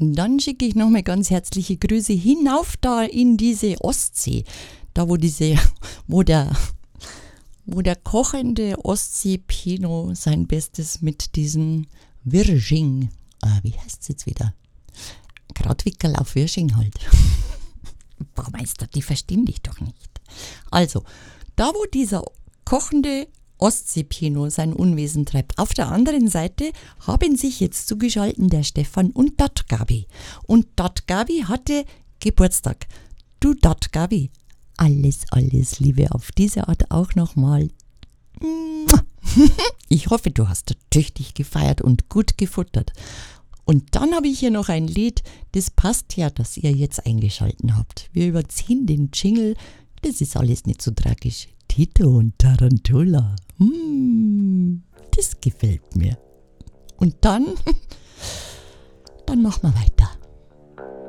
Und dann schicke ich nochmal ganz herzliche Grüße hinauf da in diese Ostsee. Da wo der kochende Ostsee-Pinot sein Bestes mit diesem Virgin, wie heißt es jetzt wieder? Krautwickerl auf Virgin halt. Boah, Meister, die verstehen dich doch nicht. Also, da wo dieser kochende Ostsee-Pinot sein Unwesen treibt. Auf der anderen Seite haben sich jetzt zugeschalten der Stefan und dat Gabi. Und dat Gabi hatte Geburtstag. Du dat Gabi, alles Liebe auf diese Art auch nochmal. Ich hoffe, du hast tüchtig gefeiert und gut gefuttert. Und dann habe ich hier noch ein Lied, das passt ja, dass ihr jetzt eingeschalten habt. Wir überziehen den Jingle, das ist alles nicht so tragisch. Tito und Tarantula. Das gefällt mir. Und dann machen wir weiter.